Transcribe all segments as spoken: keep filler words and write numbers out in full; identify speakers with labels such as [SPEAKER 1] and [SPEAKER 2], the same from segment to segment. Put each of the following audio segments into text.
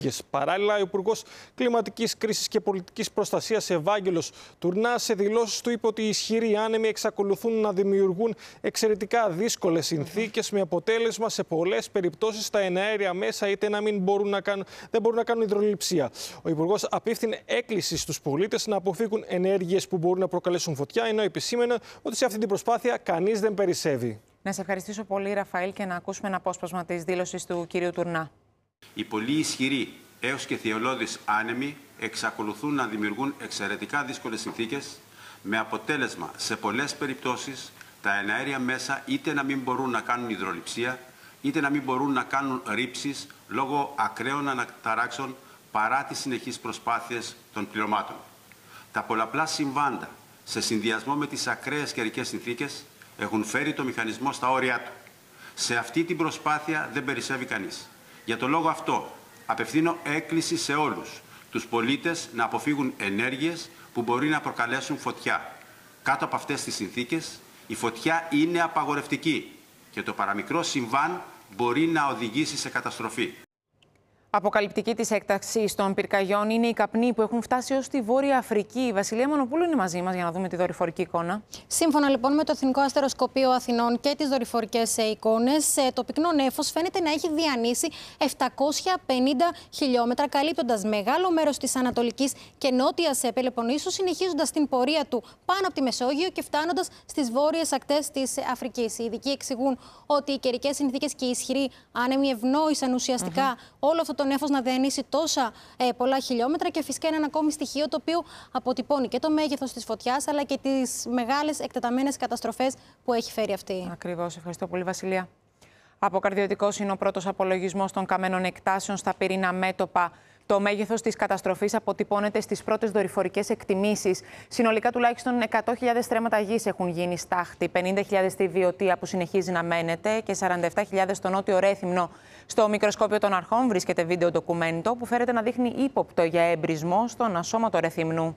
[SPEAKER 1] Παράλληλα, ο Υπουργός Κλιματικής Κρίσης και Πολιτικής Προστασίας Ευάγγελος Τουρνάς σε δηλώσεις του είπε ότι οι ισχυροί άνεμοι εξακολουθούν να δημιουργούν εξαιρετικά δύσκολες συνθήκες, με αποτέλεσμα σε πολλές περιπτώσεις τα εναέρια μέσα είτε να μην μπορούν να κάνουν, δεν μπορούν να κάνουν υδρολειψία. Ο Υπουργός απίφθινε έκκληση στους πολίτες να αποφύγουν ενέργειες που μπορούν να προκαλέσουν φωτιά, ενώ επισήμενε ότι σε αυτή την προσπάθεια κανείς δεν περισσεύει.
[SPEAKER 2] Να σε ευχαριστήσω πολύ, Ραφαήλ, και να ακούσουμε ένα απόσπασμα της δήλωσης του κυρίου Τουρνά.
[SPEAKER 3] Οι πολύ ισχυροί έως και θειολώδεις άνεμοι εξακολουθούν να δημιουργούν εξαιρετικά δύσκολες συνθήκες, με αποτέλεσμα σε πολλές περιπτώσεις τα εναέρια μέσα είτε να μην μπορούν να κάνουν υδρολειψία, είτε να μην μπορούν να κάνουν ρήψεις λόγω ακραίων αναταράξεων παρά τις συνεχείς προσπάθειες των πληρωμάτων. Τα πολλαπλά συμβάντα σε συνδυασμό με τις ακραίες καιρικές συνθήκες έχουν φέρει το μηχανισμό στα όρια του. Σε αυτή την προσπάθεια δεν περισσεύει κανείς. Για τον λόγο αυτό, απευθύνω έκκληση σε όλους τους πολίτες να αποφύγουν ενέργειες που μπορεί να προκαλέσουν φωτιά. Κάτω από αυτές τις συνθήκες, η φωτιά είναι απαγορευτική και το παραμικρό συμβάν μπορεί να οδηγήσει σε καταστροφή.
[SPEAKER 2] Αποκαλυπτική της έκταξης των πυρκαγιών είναι οι καπνοί που έχουν φτάσει ως τη Βόρεια Αφρική. Η Βασιλεία Μανοπούλου είναι μαζί μας για να δούμε τη δορυφορική εικόνα.
[SPEAKER 4] Σύμφωνα λοιπόν με το Εθνικό Αστεροσκοπείο Αθηνών και τις δορυφορικές εικόνες, το πυκνό νέφος φαίνεται να έχει διανύσει επτακόσια πενήντα χιλιόμετρα, καλύπτοντας μεγάλο μέρος της Ανατολικής και Νότιας Πελοποννήσου, συνεχίζοντας την πορεία του πάνω από τη Μεσόγειο και φτάνοντας στις βόρειες ακτές της Αφρικής. Οι ειδικοί εξηγούν ότι οι καιρικές συνθήκες και οι ισχυροί άνεμοι ευνόησαν ουσιαστικά mm-hmm. όλο αυτό το νέφος να διανύσει τόσα ε, πολλά χιλιόμετρα, και φυσικά είναι ένα ακόμη στοιχείο το οποίο αποτυπώνει και το μέγεθος της φωτιάς αλλά και τις μεγάλες εκτεταμένες καταστροφές που έχει φέρει αυτή.
[SPEAKER 2] Ακριβώς. Ευχαριστώ πολύ, Βασιλεία. Αποκαρδιωτικός είναι ο πρώτος απολογισμός των καμένων εκτάσεων στα πυρήνα μέτωπα. Το μέγεθος της καταστροφής αποτυπώνεται στις πρώτες δορυφορικές εκτιμήσεις. Συνολικά τουλάχιστον εκατό χιλιάδες στρέμματα γης έχουν γίνει στάχτη, πενήντα χιλιάδες στη Βιωτία που συνεχίζει να μένεται και σαράντα επτά χιλιάδες στο Νότιο Ρέθυμνο. Στο μικροσκόπιο των αρχών βρίσκεται βίντεο ντοκουμέντο που φέρεται να δείχνει ύποπτο για εμπρισμό στον ασώματο Ρεθυμνού.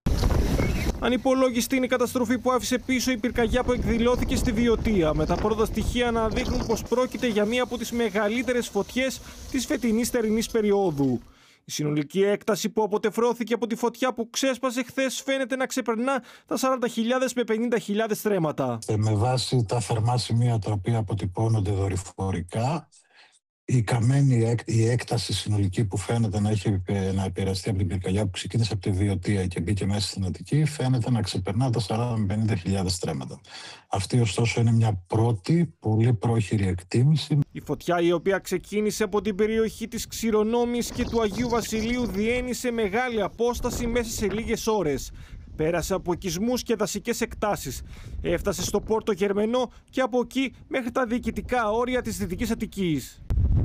[SPEAKER 1] Ανυπολόγιστη είναι η καταστροφή που άφησε πίσω η πυρκαγιά που εκδηλώθηκε στη Βιωτία, με τα πρώτα στοιχεία να δείχνουν πως πρόκειται για μία από τις μεγαλύτερες φωτιές της φετινής θερινής περίοδου. Η συνολική έκταση που αποτεφρώθηκε από τη φωτιά που ξέσπασε χθες φαίνεται να ξεπερνά τα σαράντα χιλιάδες με πενήντα χιλιάδες στρέμματα.
[SPEAKER 5] Με βάση τα θερμά σημεία τα οποία αποτυπώνονται δορυφορικά, η καμένη η έκταση συνολική που φαίνεται να έχει να επηρεαστεί από την πυρκαγιά που ξεκίνησε από τη Βιωτία και μπήκε μέσα στην Αττική, φαίνεται να ξεπερνά τα σαράντα με πενήντα χιλιάδες στρέμματα. Αυτή ωστόσο είναι μια πρώτη πολύ πρόχειρη εκτίμηση.
[SPEAKER 1] Η φωτιά, η οποία ξεκίνησε από την περιοχή της Ξηρονόμης και του Αγίου Βασιλείου, διένυσε μεγάλη απόσταση μέσα σε λίγες ώρες. Πέρασε από οικισμούς και δασικές εκτάσεις. Έφτασε στο Πόρτο Γερμενό και από εκεί μέχρι τα διοικητικά όρια της Δυτικής Αττικής.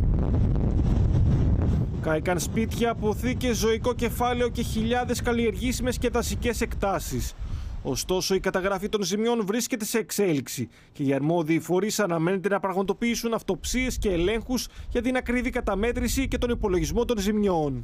[SPEAKER 1] Κάηκαν σπίτια, αποθήκες, ζωικό κεφάλαιο και χιλιάδες καλλιεργήσιμες και δασικές εκτάσεις. Ωστόσο, η καταγραφή των ζημιών βρίσκεται σε εξέλιξη και οι αρμόδιοι φορείς αναμένεται να πραγματοποιήσουν αυτοψίες και ελέγχους για την ακριβή καταμέτρηση και τον υπολογισμό των ζημιών.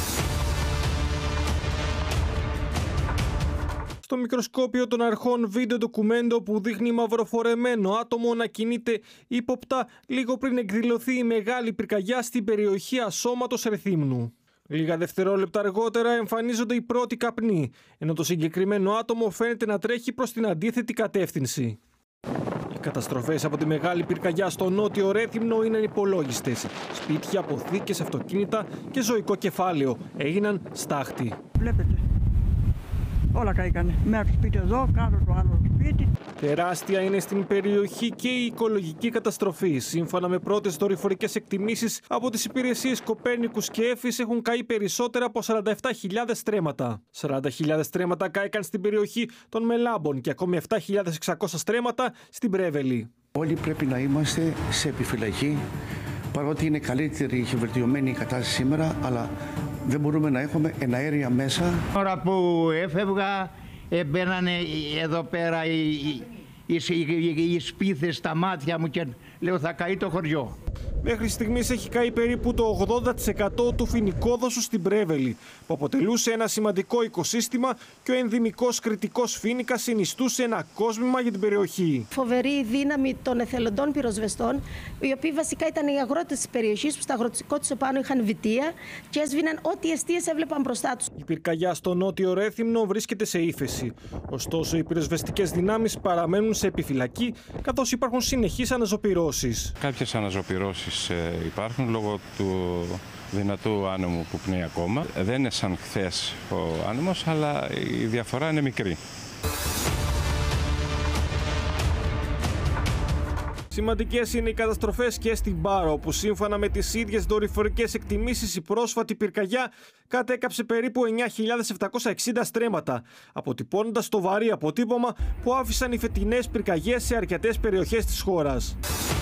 [SPEAKER 1] Στο μικροσκόπιο των αρχών βίντεο ντοκουμέντο που δείχνει μαυροφορεμένο άτομο να κινείται ύποπτα λίγο πριν εκδηλωθεί η μεγάλη πυρκαγιά στην περιοχή ασώματος Ρεθύμνου. Λίγα δευτερόλεπτα αργότερα εμφανίζονται οι πρώτοι καπνοί, ενώ το συγκεκριμένο άτομο φαίνεται να τρέχει προς την αντίθετη κατεύθυνση. Οι καταστροφές από τη μεγάλη πυρκαγιά στο Νότιο Ρέθυμνο είναι ανυπολόγιστες. Σπίτια, αποθήκες, αυτοκίνητα και ζωικό κεφάλαιο έγιναν στάχτη.
[SPEAKER 6] Βλέπετε. Όλα καήκανε. Μέρος σπίτι εδώ, κάτω το άλλο σπίτι.
[SPEAKER 1] Τεράστια είναι στην περιοχή και η οικολογική καταστροφή. Σύμφωνα με πρώτες δορυφορικές εκτιμήσεις από τις υπηρεσίες Κοπέρνικους και Έφης, έχουν καεί περισσότερα από σαράντα επτά χιλιάδες στρέμματα. σαράντα χιλιάδες στρέμματα κάηκαν στην περιοχή των Μελάμπων και ακόμη επτά χιλιάδες εξακόσια στρέμματα στην Πρέβελη.
[SPEAKER 7] Όλοι πρέπει να είμαστε σε επιφυλακή, παρότι είναι καλύτερη και βελτιωμένη η κατάσταση σήμερα, αλλά δεν μπορούμε να έχουμε εναέρια μέσα.
[SPEAKER 8] Ώρα που έφευγα, μπαίνανε εδώ πέρα οι, οι, οι, οι σπίθες στα μάτια μου και λέω θα καεί το χωριό.
[SPEAKER 1] Μέχρι στιγμής έχει καεί περίπου το ογδόντα τοις εκατό του φοινικόδοσου στην Πρέβελη, που αποτελούσε ένα σημαντικό οικοσύστημα και ο ενδυμικός κρητικός φοίνικας συνιστούσε ένα κόσμημα για την περιοχή.
[SPEAKER 9] Φοβερή δύναμη των εθελοντών πυροσβεστών, οι οποίοι βασικά ήταν οι αγρότες της περιοχής, που στα αγροτικό τους επάνω είχαν βιτία και έσβηναν ό,τι εστίες έβλεπαν μπροστά τους.
[SPEAKER 1] Η πυρκαγιά στο νότιο Ρέθυμνο βρίσκεται σε ύφεση. Ωστόσο, οι πυροσβεστικές δυνάμεις παραμένουν σε επιφυλακή, καθώς υπάρχουν συνεχείς αναζωπυρώσεις.
[SPEAKER 10] Κάποιες αναζωπυρώσεις υπάρχουν λόγω του δυνατού άνεμου που πνέει ακόμα. Δεν είναι σαν χθες ο άνεμος, αλλά η διαφορά είναι μικρή.
[SPEAKER 1] Σημαντικές είναι οι καταστροφές και στην Πάρο, όπου σύμφωνα με τις ίδιες δορυφορικές εκτιμήσεις η πρόσφατη πυρκαγιά κατέκαψε περίπου εννιά χιλιάδες επτακόσια εξήντα στρέμματα, αποτυπώνοντας το βαρύ αποτύπωμα που άφησαν οι φετινές πυρκαγιές σε αρκετές περιοχές της χώρας.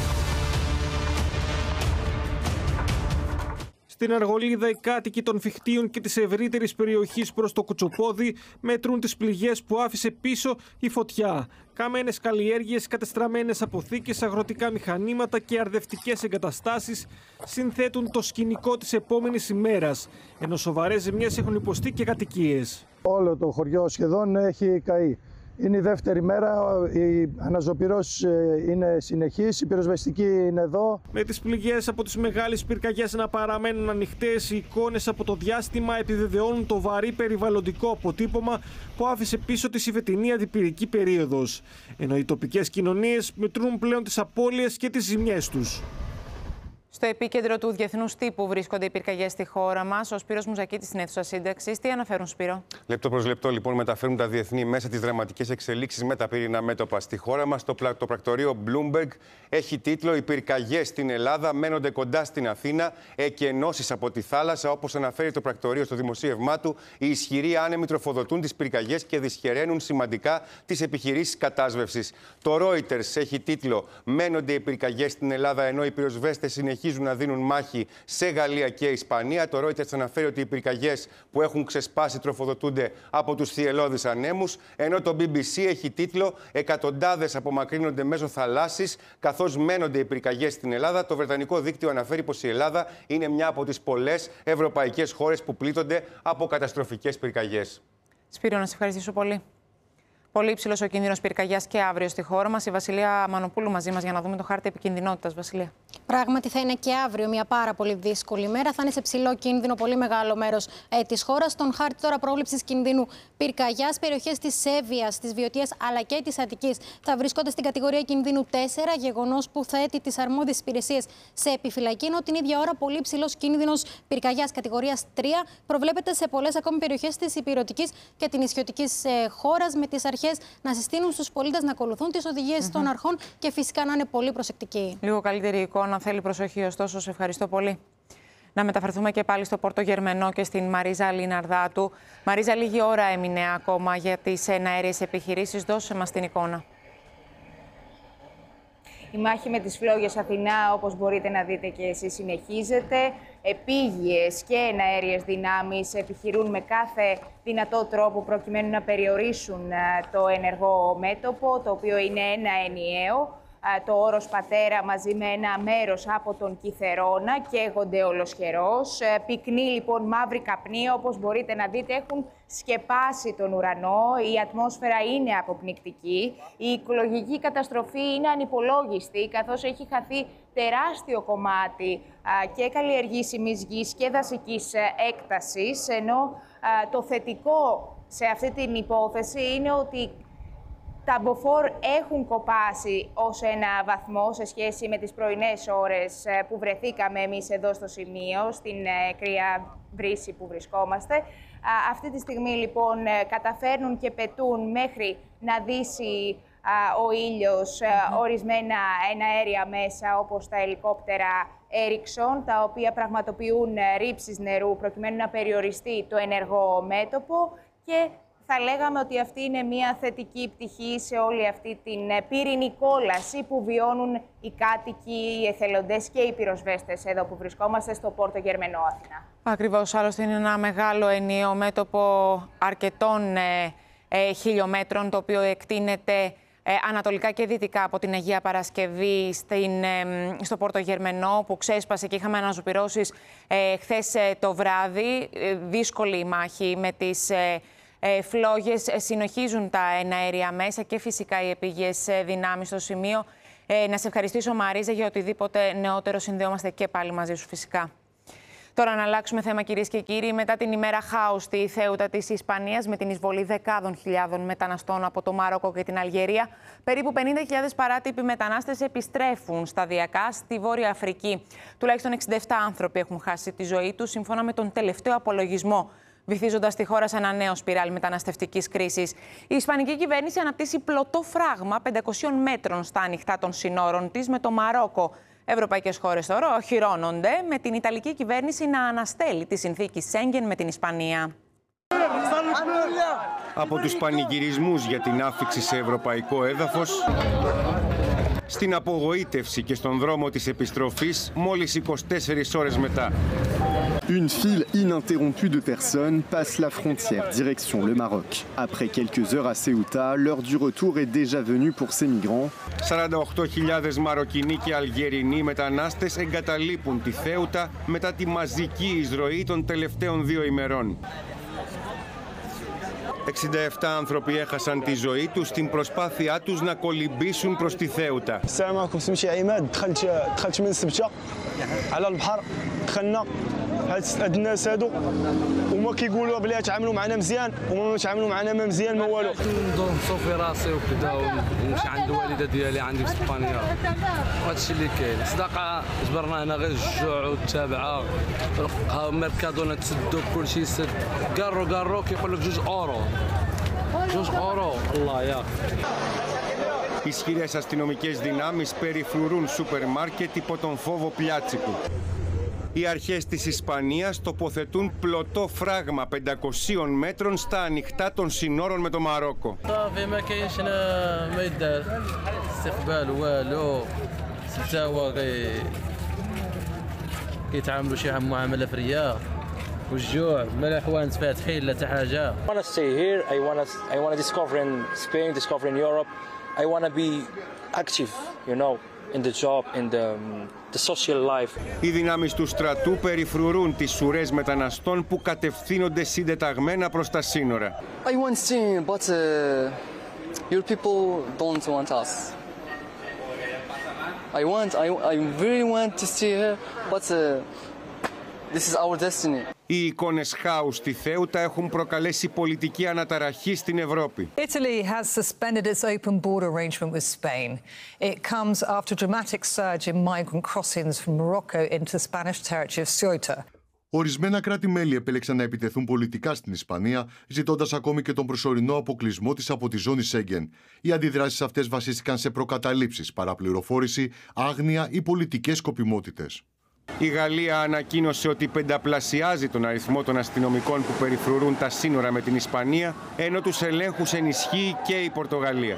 [SPEAKER 1] Στην Αργολίδα, οι κάτοικοι των Φιχτίων και της ευρύτερης περιοχής προς το Κουτσοπόδι μετρούν τις πληγές που άφησε πίσω η φωτιά. Καμένες καλλιέργειες, κατεστραμμένες αποθήκες, αγροτικά μηχανήματα και αρδευτικές εγκαταστάσεις συνθέτουν το σκηνικό της επόμενης ημέρας, ενώ σοβαρές ζημιές έχουν υποστεί και κατοικίες.
[SPEAKER 11] Όλο το χωριό σχεδόν έχει καεί. Είναι η δεύτερη μέρα, οι αναζωπυρώσεις είναι συνεχείς, η πυροσβεστική είναι εδώ.
[SPEAKER 1] Με τις πληγές από τις μεγάλες πυρκαγιές να παραμένουν ανοιχτές, οι εικόνες από το διάστημα επιβεβαιώνουν το βαρύ περιβαλλοντικό αποτύπωμα που άφησε πίσω τη φετινή αντιπυρική περίοδος. Ενώ οι τοπικές κοινωνίες μετρούν πλέον τις απώλειες και τις ζημιές τους.
[SPEAKER 2] Στο επίκεντρο του διεθνούς τύπου βρίσκονται οι πυρκαγιές στη χώρα μας. Ο Σπύρος Μουζακίτης στην αίθουσα σύνταξης. Τι αναφέρουν, Σπύρο?
[SPEAKER 12] Λεπτό προς λεπτό, λοιπόν, μεταφέρουν τα διεθνή μέσα τις δραματικές εξελίξεις με τα πυρηνά μέτωπα στη χώρα μας. Το, το πρακτορείο Bloomberg έχει τίτλο «Οι πυρκαγιές στην Ελλάδα μένονται κοντά στην Αθήνα, εκενώσεις από τη θάλασσα». Όπως αναφέρει το πρακτορείο στο δημοσίευμά του, οι ισχυροί άνεμοι τροφοδοτούν τις πυρκαγιές και δυσχεραίνουν σημαντικά τις επιχειρήσεις κατάσβευσης. Το Reuters έχει τίτλο «Μένονται οι πυρκαγιές στην Ελλάδα, ενώ οι πυροσβέστες συνεχίζουν να δίνουν μάχη σε Γαλλία και Ισπανία». Το Reuters αναφέρει ότι οι πυρκαγιές που έχουν ξεσπάσει τροφοδοτούνται από τους θυελλώδεις ανέμους, ενώ το μπι μπι σι έχει τίτλο «Εκατοντάδες απομακρύνονται μέσω θαλάσσης καθώς μένονται οι πυρκαγιές στην Ελλάδα». Το βρετανικό δίκτυο αναφέρει πως η Ελλάδα είναι μια από τις πολλές ευρωπαϊκές χώρες που πλήττονται από καταστροφικές πυρκαγιές.
[SPEAKER 2] Σπύρο, να σε ευχαριστήσω πολύ. Πολύ υψηλός ο κίνδυνος πυρκαγιάς και αύριο στη χώρα μας. Η Βασιλεία Μανοπούλου μαζί μας για να δούμε το χάρτη επικινδυνότητας. Βασιλεία.
[SPEAKER 4] Πράγματι, θα είναι και αύριο μια πάρα πολύ δύσκολη μέρα. Θα είναι σε ψηλό κίνδυνο πολύ μεγάλο μέρος ε, της χώρας. Στον χάρτη τώρα πρόβλεψης κινδύνου πυρκαγιάς, περιοχές της Εύβοιας, της Βιωτίας αλλά και της Αττικής θα βρίσκονται στην κατηγορία κινδύνου τέσσερα, γεγονός που θέτει τις αρμόδιες υπηρεσίες σε επιφυλακή. Ενώ την ίδια ώρα πολύ υψηλός κίνδυνος πυρκαγιάς κατηγορίας τρία προβλέπεται σε πολλές ακόμη περιοχές της Ηπειρωτικής και την Ισιωτικής ε, χώρας, με τις αρχές να συστήνουν στους πολίτες να ακολουθούν τις οδηγίες mm-hmm. των αρχών και φυσικά να είναι πολύ προσεκτικοί.
[SPEAKER 2] Λίγο καλύτερη εικόνα, θέλει προσοχή, ωστόσο, σε ευχαριστώ πολύ. Να μεταφερθούμε και πάλι στο Πόρτο Γερμενό και στην Μαρίζα Λιναρδάτου. Μαρίζα, λίγη ώρα έμεινε ακόμα για τις εναέριες επιχειρήσεις. Δώσε μας την εικόνα.
[SPEAKER 13] Η μάχη με τις φλόγες Αθηνά, όπως μπορείτε να δείτε και εσείς, συνεχίζεται. Επίγειες και εναέριες δυνάμεις επιχειρούν με κάθε δυνατό τρόπο προκειμένου να περιορίσουν το ενεργό μέτωπο, το οποίο είναι ένα ενιαίο. Το όρος Πατέρα μαζί με ένα μέρος από τον Κιθερώνα καίγονται ολοσχερός. Πυκνή λοιπόν μαύρη καπνή, όπως μπορείτε να δείτε, έχουν σκεπάσει τον ουρανό. Η ατμόσφαιρα είναι αποπνικτική. Η οικολογική καταστροφή είναι ανυπολόγιστη, καθώς έχει χαθεί τεράστιο κομμάτι α, και καλλιεργήσιμης γης και δασικής έκτασης, ενώ α, το θετικό σε αυτή την υπόθεση είναι ότι τα μποφόρ έχουν κοπάσει ως ένα βαθμό σε σχέση με τις πρωινές ώρες που βρεθήκαμε εμείς εδώ στο σημείο, στην κρύα βρύση που βρισκόμαστε. Αυτή τη στιγμή λοιπόν καταφέρνουν και πετούν μέχρι να δύσει ο ήλιος mm-hmm. ορισμένα εναέρια μέσα, όπως τα ελικόπτερα Ericsson, τα οποία πραγματοποιούν ρήψεις νερού προκειμένου να περιοριστεί το ενεργό μέτωπο, και θα λέγαμε ότι αυτή είναι μια θετική πτυχή σε όλη αυτή την πυρηνική κόλαση που βιώνουν οι κάτοικοι, οι εθελοντές και οι πυροσβέστες εδώ που βρισκόμαστε στο Πόρτο Γερμενό, Αθηνά.
[SPEAKER 2] Ακριβώς, άλλωστε είναι ένα μεγάλο ενιαίο μέτωπο αρκετών ε, ε, χιλιόμετρων, το οποίο εκτείνεται ε, ανατολικά και δυτικά από την Αγία Παρασκευή στην, ε, στο Πόρτο Γερμενό, που ξέσπασε και είχαμε αναζωπυρώσεις ε, χθες ε, το βράδυ. Ε, δύσκολη η μάχη με τις ε, ε, φλόγες. Ε, συνοχίζουν τα εναέρια μέσα και φυσικά οι επίγειες ε, δυνάμεις στο σημείο. Ε, να σε ευχαριστήσω, Μαρίζα, για οτιδήποτε νεότερο. Συνδεόμαστε και πάλι μαζί σου φυσικά. Τώρα να αλλάξουμε θέμα, κυρίες και κύριοι. Μετά την ημέρα χάους στη Θέουτα της Ισπανίας, με την εισβολή δεκάδων χιλιάδων μεταναστών από το Μάροκο και την Αλγερία, περίπου πενήντα χιλιάδες παράτυποι μετανάστες επιστρέφουν σταδιακά στη Βόρεια Αφρική. Τουλάχιστον εξήντα επτά άνθρωποι έχουν χάσει τη ζωή τους, σύμφωνα με τον τελευταίο απολογισμό, βυθίζοντας τη χώρα σε ένα νέο σπιράλ μεταναστευτικής κρίσης. Η Ισπανική κυβέρνηση αναπτύσσει πλωτό φράγμα πεντακοσίων μέτρων στα ανοιχτά των συνόρων της με το Μαρόκο. Ευρωπαϊκές χώρες τώρα οχυρώνονται με την Ιταλική κυβέρνηση να αναστέλει τη συνθήκη Σέγγεν με την Ισπανία.
[SPEAKER 12] Από τους πανηγυρισμούς για την άφιξη σε ευρωπαϊκό έδαφος, στην απογοήτευση και στον δρόμο της επιστροφής μόλις είκοσι τέσσερις ώρες μετά.
[SPEAKER 14] Une file ininterrompue de personnes passe la frontière, direction le Maroc. Après quelques heures à Ceuta, l'heure du retour est déjà venue pour ces migrants.
[SPEAKER 12] σαράντα οκτώ χιλιάδες Μαροκινοί και Αλγερινοί μετανάστες εγκαταλείπουν τη Θέουτα μετά τη μαζική εισρωή των τελευταίων δύο ημερών. εξήντα επτά άνθρωποι έχασαν τη ζωή τους στην προσπάθειά τους να κολυμπήσουν προς τη Θέουτα.
[SPEAKER 15] هاد الناس هادو هما كيقولوا بلي تعاملوا معنا مزيان وما تعاملوا معنا ما مزيان ما والو.
[SPEAKER 16] ندور نصوفي راسي وكذا ونمشي عند الوالده ديالي عندي في اسبانيا. وهادشي اللي كاين. صداقه جبرنا هنا غير الجوع والتابعه. ها ميركادونا تسدوا كلشي يسد. كارو كارو كيقول لك جوج اورو. جوج اورو الله ياك.
[SPEAKER 12] Ισχυρές αστυνομικές δυνάμεις περιφρουρούν σούπερ μάρκετ υπό τον φόβο πλιάτσικου. Οι αρχές της Ισπανίας τοποθετούν πλωτό φράγμα πεντακοσίων μέτρων στα ανοιχτά των συνόρων με το Μαρόκο.
[SPEAKER 17] والجوع ما الاحوال فاتحين لا حتى حاجه. I want to stay here. I want to I want to discover in Spain, discover in Europe. I want to be active, you know, in the job, in the the social life.
[SPEAKER 12] Οι δυνάμεις του στρατού περιφρουρούν τις σουρές μεταναστών που κατευθύνονται συντεταγμένα προς τα σύνορα.
[SPEAKER 18] I want to stay, but uh, your people don't want us. I want, I I really want to stay here, but uh, this is our destiny.
[SPEAKER 12] Οι εικόνες χάους στη Θέουτα έχουν προκαλέσει πολιτική αναταραχή στην Ευρώπη.
[SPEAKER 19] Italy has suspended its open border arrangement with Spain. It comes after a dramatic surge in migrant crossings from Morocco into the Spanish territory of Ceuta.
[SPEAKER 20] Ορισμένα κράτη-μέλη επέλεξαν να επιτεθούν πολιτικά στην Ισπανία, ζητώντας ακόμη και τον προσωρινό αποκλεισμό της από τη ζώνη Σέγγεν. Οι αντιδράσεις αυτές βασίστηκαν σε προκαταλήψεις, παραπληροφόρηση, άγνοια ή πολιτικές σκοπιμότητες.
[SPEAKER 12] Η Γαλλία ανακοίνωσε ότι πενταπλασιάζει τον αριθμό των αστυνομικών που περιφρουρούν τα σύνορα με την Ισπανία, ενώ τους ελέγχους ενισχύει και η Πορτογαλία.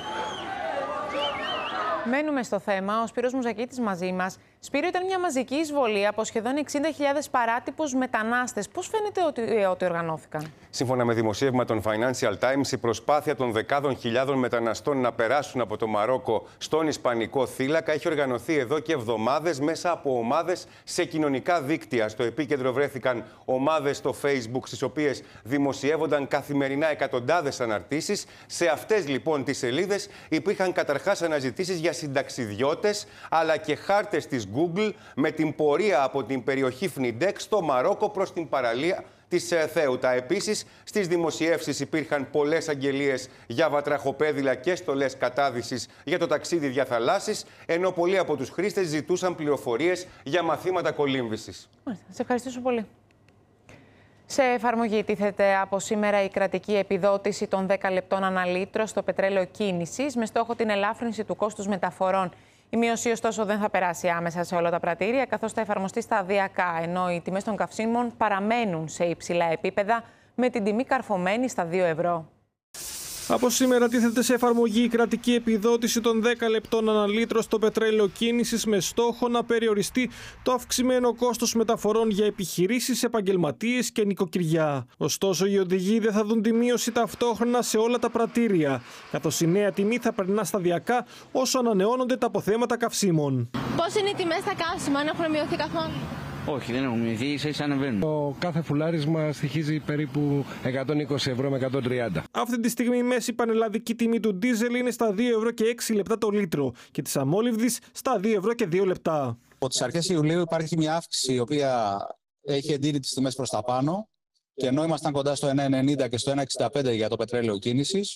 [SPEAKER 2] Μένουμε στο θέμα. Ο Σπύρος Μουζακίτης μαζί μας. Σπύρο, ήταν μια μαζική εισβολή από σχεδόν εξήντα χιλιάδες παράτυπους μετανάστες. Πώς φαίνεται ότι, ότι οργανώθηκαν?
[SPEAKER 12] Σύμφωνα με δημοσίευμα των Financial Times, η προσπάθεια των δεκάδων χιλιάδων μεταναστών να περάσουν από το Μαρόκο στον Ισπανικό θύλακα έχει οργανωθεί εδώ και εβδομάδες μέσα από ομάδες σε κοινωνικά δίκτυα. Στο επίκεντρο βρέθηκαν ομάδες στο Facebook, στις οποίες δημοσιεύονταν καθημερινά εκατοντάδες αναρτήσεις. Σε αυτές λοιπόν τις σελίδες υπήρχαν καταρχάς αναζητήσεις για συνταξιδιώτες, αλλά και χάρτες της Google με την πορεία από την περιοχή Φνιντέκ στο Μαρόκο προς την παραλία της Θέουτα. Επίσης, στις δημοσιεύσεις υπήρχαν πολλές αγγελίες για βατραχοπέδιλα και στολές κατάδυσης για το ταξίδι διαθαλάσσης, ενώ πολλοί από τους χρήστες ζητούσαν πληροφορίες για μαθήματα κολύμβησης.
[SPEAKER 2] Σε ευχαριστήσω πολύ. Σε εφαρμογή τίθεται από σήμερα η κρατική επιδότηση των δέκα λεπτών ανά λίτρο στο πετρέλαιο κίνησης, με στόχο την ελάφρυνση του κόστους μεταφορών. Η μείωση, ωστόσο, δεν θα περάσει άμεσα σε όλα τα πρατήρια, καθώς θα εφαρμοστεί σταδιακά, ενώ οι τιμές των καυσίμων παραμένουν σε υψηλά επίπεδα, με την τιμή καρφωμένη στα δύο ευρώ.
[SPEAKER 1] Από σήμερα τίθεται σε εφαρμογή η κρατική επιδότηση των δέκα λεπτών ανά λίτρο στο πετρέλαιο κίνησης με στόχο να περιοριστεί το αυξημένο κόστος μεταφορών για επιχειρήσεις, επαγγελματίες και νοικοκυριά. Ωστόσο, οι οδηγοί δεν θα δουν τη μείωση ταυτόχρονα σε όλα τα πρατήρια, καθώς η νέα τιμή θα περνά σταδιακά όσο ανανεώνονται τα αποθέματα καυσίμων.
[SPEAKER 21] Πώς είναι οι τιμές στα καύσιμα, αν έχουν μειωθεί καθόλου?
[SPEAKER 22] Όχι, δεν έχουν μειωθεί, ίσα-ίσα ανεβαίνουν.
[SPEAKER 23] Το κάθε φουλάρισμα στοιχίζει περίπου εκατόν είκοσι ευρώ με εκατόν τριάντα.
[SPEAKER 1] Αυτή τη στιγμή η μέση πανελλαδική τιμή του ντίζελ είναι στα δύο ευρώ και έξι λεπτά το λίτρο και της αμόλυβδης στα δύο ευρώ και δύο λεπτά.
[SPEAKER 24] Από τις αρχές Ιουλίου υπάρχει μια αύξηση η οποία έχει εντείνει τις τιμές προς τα πάνω και ενώ ήμασταν κοντά στο ένα ενενήντα και στο ένα εξήντα πέντε για το πετρέλαιο κίνησης,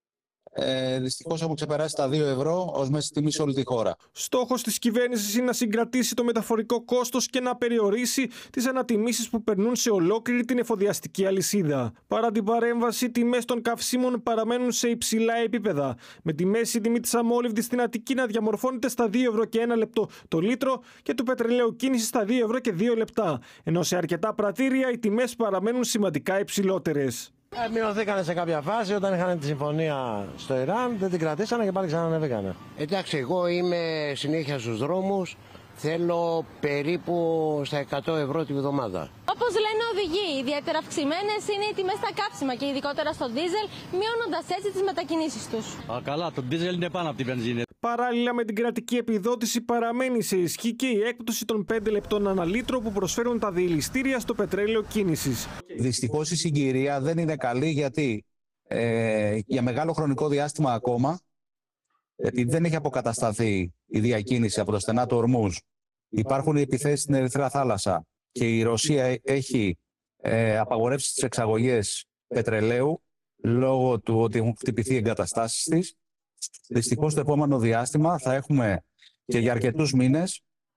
[SPEAKER 24] Ε, δυστυχώς έχουν ξεπεράσει τα δύο ευρώ ως μέση τιμή σε όλη τη χώρα.
[SPEAKER 1] Στόχος της κυβέρνησης είναι να συγκρατήσει το μεταφορικό κόστος και να περιορίσει τις ανατιμήσεις που περνούν σε ολόκληρη την εφοδιαστική αλυσίδα. Παρά την παρέμβαση, οι τιμές των καυσίμων παραμένουν σε υψηλά επίπεδα, με τη μέση τιμή της αμόλυβδης στην Αττική να διαμορφώνεται στα δύο ευρώ και ένα λεπτό το λίτρο και του πετρελαίου κίνησης στα δύο ευρώ και δύο λεπτά, ενώ σε αρκετά πρατήρια οι τιμές παραμένουν σημαντικά υψηλότερες.
[SPEAKER 23] Ε, μειωθήκανε σε κάποια φάση όταν είχαν τη συμφωνία στο Ιράν, δεν την κρατήσανε και πάλι ξανανεβήκανε.
[SPEAKER 25] Εντάξει, εγώ είμαι συνέχεια στους δρόμους, θέλω περίπου στα εκατό ευρώ τη βδομάδα.
[SPEAKER 21] Όπως λένε οδηγοί, ιδιαίτερα αυξημένες είναι οι τιμές στα καύσιμα και ειδικότερα στο ντίζελ, μειώνοντας έτσι τις μετακινήσεις τους.
[SPEAKER 22] Α, καλά, το ντίζελ είναι πάνω από την βενζίνη.
[SPEAKER 1] Παράλληλα με την κρατική επιδότηση παραμένει σε ισχύ και η έκπτωση των πέντε λεπτών ανά λίτρο που προσφέρουν τα διελιστήρια στο πετρέλαιο κίνησης.
[SPEAKER 24] Δυστυχώς η συγκυρία δεν είναι καλή γιατί ε, για μεγάλο χρονικό διάστημα ακόμα, επειδή δεν έχει αποκατασταθεί η διακίνηση από το στενά του Ορμούζ, υπάρχουν οι επιθέσεις στην Ερυθρά Θάλασσα και η Ρωσία έχει ε, απαγορεύσει τις εξαγωγές πετρελαίου λόγω του ότι έχουν χτυπηθεί οι εγκαταστάσεις της. Δυστυχώς το επόμενο διάστημα θα έχουμε και για αρκετούς μήνες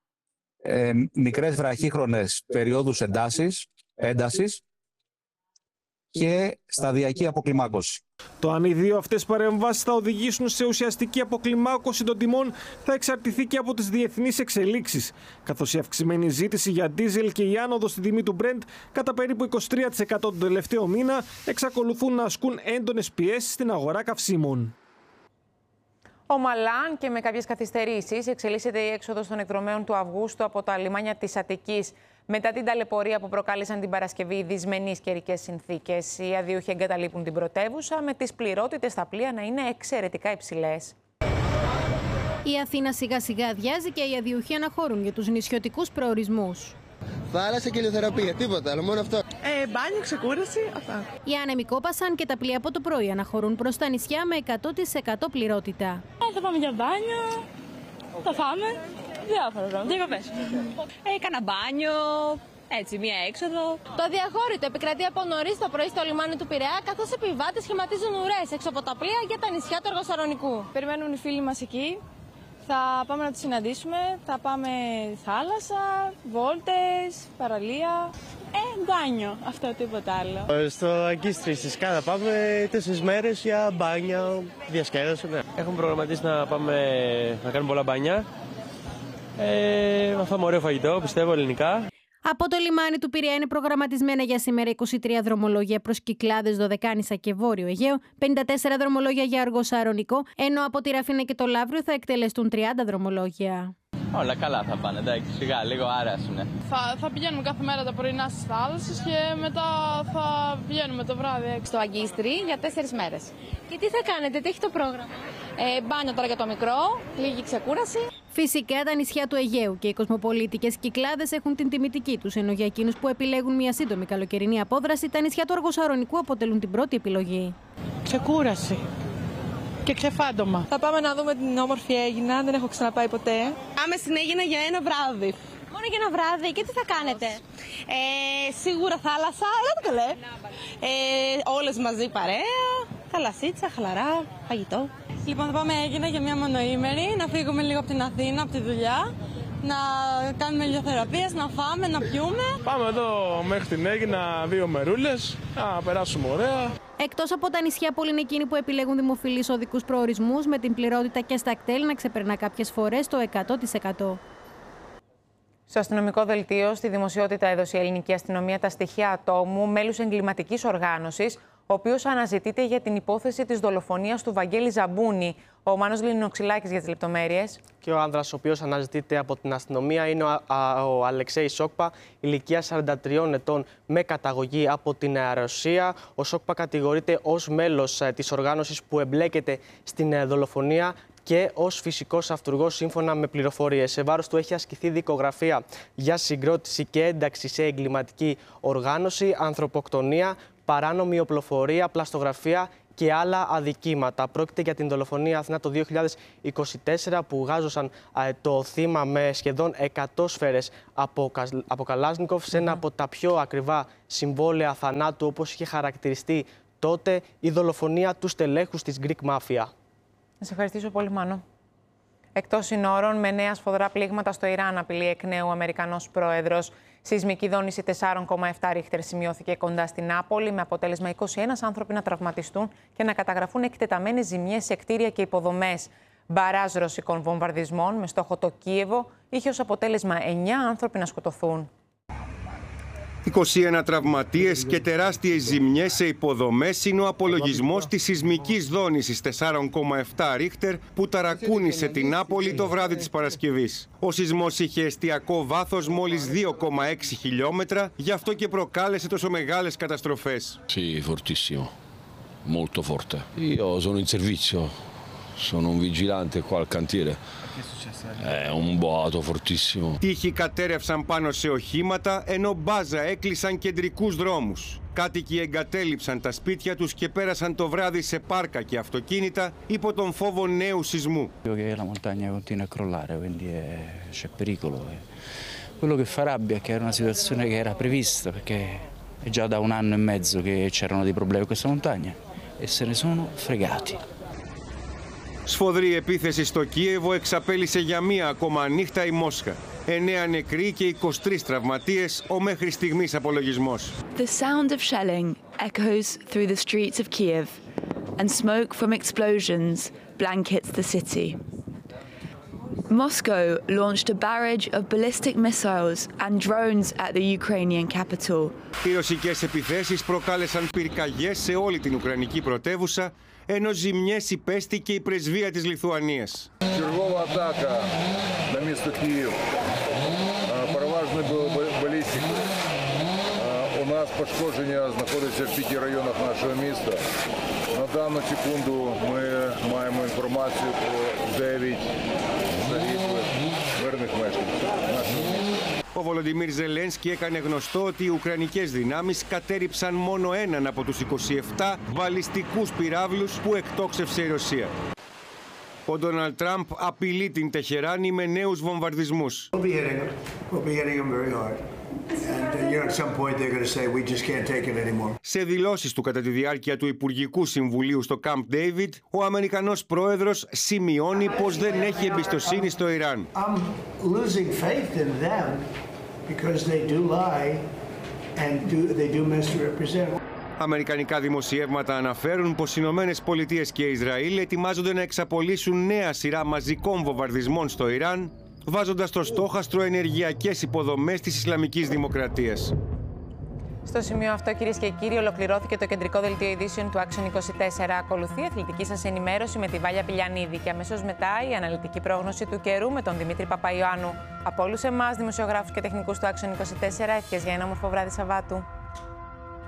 [SPEAKER 24] ε, μικρές βραχύχρονες περιόδους εντάσεις, έντασης και σταδιακή αποκλιμάκωση.
[SPEAKER 1] Το αν οι δύο αυτές παρεμβάσεις θα οδηγήσουν σε ουσιαστική αποκλιμάκωση των τιμών θα εξαρτηθεί και από τις διεθνείς εξελίξεις, καθώς η αυξημένη ζήτηση για ντίζελ και η άνοδος στην τιμή του Brent κατά περίπου είκοσι τρία τοις εκατό τον τελευταίο μήνα εξακολουθούν να ασκούν έντονες πιέσεις στην αγορά καυσίμων.
[SPEAKER 2] Ομαλά και με κάποιες καθυστερήσεις εξελίσσεται η έξοδος των εκδρομέων του Αυγούστου από τα λιμάνια της Αττικής. Μετά την ταλαιπωρία που προκάλεσαν την Παρασκευή οι δυσμενείς καιρικές συνθήκες, οι αδιούχοι εγκαταλείπουν την πρωτεύουσα με τις πληρότητες στα πλοία να είναι εξαιρετικά υψηλές.
[SPEAKER 4] Η Αθήνα σιγά σιγά αδειάζει και οι αδιούχοι αναχωρούν για τους νησιωτικούς προορισμούς.
[SPEAKER 26] Θάλασσα και ηλιοθεραπεία, τίποτα άλλο, μόνο αυτό.
[SPEAKER 27] Ε, μπάνιο, ξεκούραση, αυτά.
[SPEAKER 4] Οι άνεμοι κόπασαν και τα πλοία από το πρωί αναχωρούν προς τα νησιά με εκατό τοις εκατό πληρότητα.
[SPEAKER 27] Ε, θα πάμε για μπάνιο, θα φάμε, διάφορα πράγματα, διακοπές.
[SPEAKER 21] Ε, κάνα μπάνιο, έτσι, μία έξοδο. Το αδιαχώρητο επικρατεί από νωρίς το πρωί στο λιμάνι του Πειραιά, καθώς οι επιβάτες σχηματίζουν ουρές έξω από τα πλοία για τα νησιά του Αργοσαρονικού.
[SPEAKER 27] Περιμένουν οι φίλοι μας εκεί. Θα πάμε να τους συναντήσουμε, θα πάμε θάλασσα, βόλτες, παραλία, ε, μπάνιο, αυτό τίποτα άλλο.
[SPEAKER 26] Στο Αγκίστρι στη Σκάτα πάμε τέσσερις μέρες για μπάνια, διασκέδαση. Ναι.
[SPEAKER 28] Έχουμε προγραμματίσει να πάμε να κάνουμε πολλά μπάνια. Ε, θα φάμε ωραίο φαγητό, πιστεύω, ελληνικά.
[SPEAKER 4] Από το λιμάνι του Πειραιά είναι προγραμματισμένα για σήμερα είκοσι τρία δρομολόγια προς Κυκλάδες, Δωδεκάνησα και Βόρειο Αιγαίο, πενήντα τέσσερα δρομολόγια για Αργοσαρονικό, ενώ από τη Ραφίνα και το Λαύριο θα εκτελεστούν τριάντα δρομολόγια.
[SPEAKER 28] Όλα καλά θα πάνε, εντάξει, σιγά, λίγο άρασουνε.
[SPEAKER 27] Θα, θα πηγαίνουμε κάθε μέρα τα πρωινά στις θάλασσες και μετά θα πηγαίνουμε το βράδυ
[SPEAKER 21] στο Αγκίστρι για τέσσερις μέρες. Και τι θα κάνετε, τι έχει το πρόγραμμα? Ε, μπάνιο τώρα για το μικρό, λίγη ξεκούραση.
[SPEAKER 4] Φυσικά τα νησιά του Αιγαίου και οι κοσμοπολίτικες Κυκλάδες έχουν την τιμητική τους, ενώ για εκείνους που επιλέγουν μια σύντομη καλοκαιρινή απόδραση, τα νησιά του Αργοσαρονικού αποτελούν την πρώτη επιλογή.
[SPEAKER 27] Ξεκούραση και ξεφάντωμα.
[SPEAKER 21] Θα πάμε να δούμε την όμορφη Αίγινα, δεν έχω ξαναπάει ποτέ.
[SPEAKER 27] Πάμε στην Αίγινα για ένα βράδυ.
[SPEAKER 21] Μόνο για ένα βράδυ, και τι θα κάνετε?
[SPEAKER 27] Ε, σίγουρα θάλασσα, αλλά δεν το λέω. Ε, όλες μαζί παρέα, θαλασσίτσα, χαλαρά, φαγητό.
[SPEAKER 21] Λοιπόν, θα πάμε Αίγινα για μια μονοήμερη, να φύγουμε λίγο από την Αθήνα, από τη δουλειά, να κάνουμε ηλιοθεραπείες, να φάμε, να πιούμε.
[SPEAKER 28] Πάμε εδώ μέχρι την Αίγινα, δύο μερούλες, να περάσουμε ωραία.
[SPEAKER 4] Εκτός από τα νησιά, πολλοί είναι εκείνοι που επιλέγουν δημοφιλείς οδικούς προορισμούς, με την πληρότητα και στα κτέλ να ξεπερνά κάποιες φορές το εκατό τοις εκατό.
[SPEAKER 2] Στο αστυνομικό δελτίο, στη δημοσιότητα έδωσε η ελληνική αστυνομία τα στοιχεία ατόμου, μέλους εγκληματικής οργάνωσης, ο οποίος αναζητείται για την υπόθεση της δολοφονίας του Βαγγέλη Ζαμπούνη. Ο Μάνος Λινοξυλάκης για τις λεπτομέρειες.
[SPEAKER 26] Και ο άνδρας ο οποίος αναζητείται από την αστυνομία είναι ο, α, ο Αλεξέη Σόκπα, ηλικίας σαράντα τριών ετών, με καταγωγή από την Ρωσία. Ο Σόκπα κατηγορείται ως μέλος της οργάνωσης που εμπλέκεται στην δολοφονία και ως φυσικός αυτουργός, σύμφωνα με πληροφορίες. Σε βάρος του έχει ασκηθεί δικογραφία για συγκρότηση και ένταξη σε εγκληματική οργάνωση, ανθρωποκτονία, παράνομη οπλοφορία, πλαστογραφία και άλλα αδικήματα. Πρόκειται για την δολοφονία Αθηνά το δύο χιλιάδες είκοσι τέσσερα που γάζωσαν το θύμα με σχεδόν εκατό σφαίρες από, από Καλάσνικοφ σε ένα από τα πιο ακριβά συμβόλαια θανάτου, όπως είχε χαρακτηριστεί τότε η δολοφονία του στελέχους της Greek Mafia.
[SPEAKER 2] Να σε ευχαριστήσω πολύ, Μάνο. Εκτός συνόρων, με νέα σφοδρά πλήγματα στο Ιράν, απειλεί εκ νέου ο Αμερικανός πρόεδρος. Σεισμική δόνηση τέσσερα κόμμα επτά ρίχτερ σημειώθηκε κοντά στην Νάπολη, με αποτέλεσμα είκοσι ένα άνθρωποι να τραυματιστούν και να καταγραφούν εκτεταμένες ζημιές σε κτίρια και υποδομές. Μπαράζ ρωσικών βομβαρδισμών με στόχο το Κίεβο είχε ως αποτέλεσμα εννιά άνθρωποι να σκοτωθούν.
[SPEAKER 12] είκοσι ένα τραυματίες και τεράστιες ζημιές σε υποδομές είναι ο απολογισμός της σεισμικής δόνησης τέσσερα κόμμα επτά ρίχτερ που ταρακούνησε την Νάπολη το βράδυ της Παρασκευής. Ο σεισμός είχε εστιακό βάθος μόλις δύο κόμμα έξι χιλιόμετρα, γι' αυτό και προκάλεσε τόσο μεγάλες καταστροφές.
[SPEAKER 3] Sì, fortissimo, molto forte. Io sono in servizio, sono un vigilante qua al cantiere. È un boato fortissimo.
[SPEAKER 12] Τείχοι κατέρευσαν πάνω σε οχήματα, ενώ μπάζα έκλεισαν κεντρικούς δρόμους. Κάτοικοι εγκατέλειψαν τα σπίτια τους και πέρασαν το βράδυ σε πάρκα και αυτοκίνητα υπό τον φόβο νέου σεισμού.
[SPEAKER 22] La montagna continua a crollare, quindi c'è pericolo. Quello che fa rabbia è che era una situazione che era prevista, perché è già da un anno e mezzo che c'erano dei problemi con questa montagna e se ne sono fregati.
[SPEAKER 12] Σφοδρή επίθεση στο Κίεβο εξαπέλυσε για μία ακόμα νύχτα η Μόσχα. Εννέα νεκροί και είκοσι τρεις τραυματίες, ο μέχρι στιγμής απολογισμός.
[SPEAKER 5] The sound of shelling echoes through the streets of Kiev and smoke from explosions blankets the city. Moscow launched a barrage of ballistic missiles and drones at the Ukrainian capital.
[SPEAKER 12] Οι ρωσικές επιθέσεις προκάλεσαν πυρκαγιές σε όλη την Ουκρανική πρωτεύουσα, ενώ ζημιές υπέστη και η πρεσβεία της Λιθουανίας.
[SPEAKER 6] Чергова атака на місто Київ. Переважно балістика. У нас пошкодження знаходиться в п'яти районах нашого міста. На дану секунду ми маємо інформацію про дев'ять загиблих мирних мешканців нашого міста.
[SPEAKER 12] Ο Βολοντιμίρ Ζελένσκι έκανε γνωστό ότι οι Ουκρανικές δυνάμεις κατέρριψαν μόνο έναν από τους είκοσι επτά βαλιστικούς πυράβλους που εκτόξευσε η Ρωσία. Ο Ντόναλντ Τραμπ απειλεί την Τεχεράνη με νέους βομβαρδισμούς. Σε δηλώσεις του κατά τη διάρκεια του Υπουργικού Συμβουλίου στο Camp David, ο Αμερικανός πρόεδρος σημειώνει πως δεν έχει εμπιστοσύνη στο Ιράν. Αμερικανικά δημοσιεύματα αναφέρουν πως οι Ηνωμένες Πολιτείες και Ισραήλ ετοιμάζονται να εξαπολύσουν νέα σειρά μαζικών βομβαρδισμών στο Ιράν, βάζοντας στο στόχαστρο ενεργειακές υποδομές της Ισλαμικής Δημοκρατίας.
[SPEAKER 2] Στο σημείο αυτό, κυρίες και κύριοι, ολοκληρώθηκε το κεντρικό δελτίο ειδήσεων του Action είκοσι τέσσερα. Ακολουθεί η αθλητική σας ενημέρωση με τη Βάλια Πηλιανίδη και αμέσως μετά η αναλυτική πρόγνωση του καιρού με τον Δημήτρη Παπαϊωάννου. Από όλους εμάς, δημοσιογράφους και τεχνικούς του Action είκοσι τέσσερα, ευχές για ένα όμορφο βράδυ Σαββάτου.